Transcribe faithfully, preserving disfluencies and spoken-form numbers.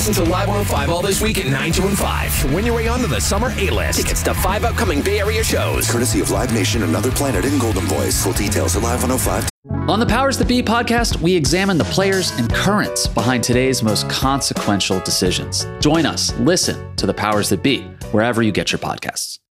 Listen to Live one oh five all this week at nine, two, and five to win your way onto the Summer A-List. Tickets to five upcoming Bay Area shows. Courtesy of Live Nation, Another Planet, and Golden Voice. Full details at Live one oh five. On the Powers That Be podcast, we examine the players and currents behind today's most consequential decisions. Join us. Listen to the Powers That Be wherever you get your podcasts.